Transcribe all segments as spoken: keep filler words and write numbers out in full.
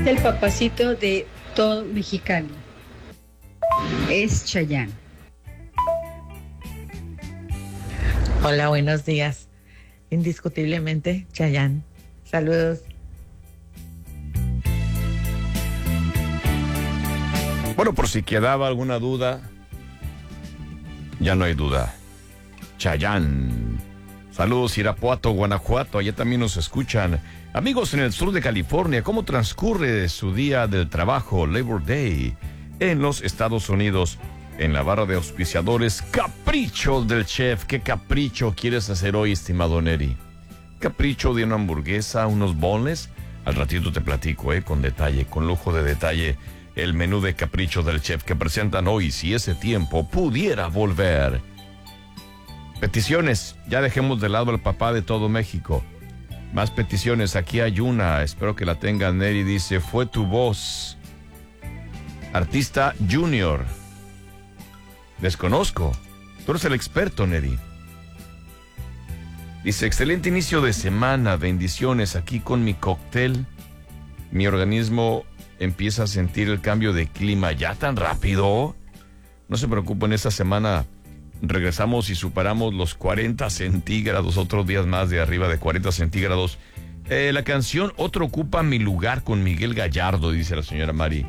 Es el papacito de todo mexicano. Es Chayanne. Hola, buenos días. Indiscutiblemente, Chayanne. Saludos. Bueno, por si quedaba alguna duda, ya no hay duda. Chayanne. Saludos, Irapuato, Guanajuato. Allá también nos escuchan. Amigos en el sur de California, ¿cómo transcurre su día del trabajo, Labor Day, en los Estados Unidos? En la barra de auspiciadores, capricho del chef. ¿Qué capricho quieres hacer hoy, estimado Neri? Capricho de una hamburguesa, unos boneless. Al ratito te platico, eh, con detalle, con lujo de detalle, el menú de capricho del chef que presentan hoy, si ese tiempo pudiera volver. Peticiones, ya dejemos de lado al papá de todo México. Más peticiones, aquí hay una, espero que la tenga Neri, dice, fue tu voz. Artista Junior. Desconozco, tú eres el experto, Neri. Dice, excelente inicio de semana, bendiciones, aquí con mi cóctel. Mi organismo empieza a sentir el cambio de clima ya tan rápido. No se preocupen, esta semana regresamos y superamos los cuarenta centígrados, otros días más de arriba de cuarenta centígrados. Eh, la canción Otro ocupa mi lugar con Miguel Gallardo, dice la señora Mari,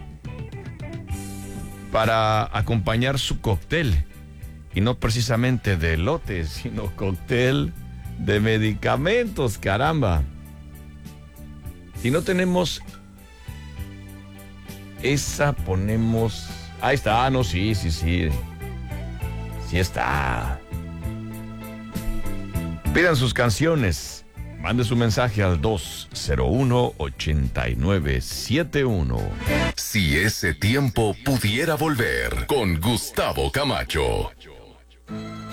para acompañar su cóctel, y no precisamente de elotes, sino cóctel de medicamentos, caramba. Si no tenemos esa, ponemos... Ahí está, no, sí, sí, sí. Sí está. Pidan sus canciones. Mande su mensaje al dos cero uno, ocho nueve siete uno. Si ese tiempo pudiera volver, con Gustavo Camacho.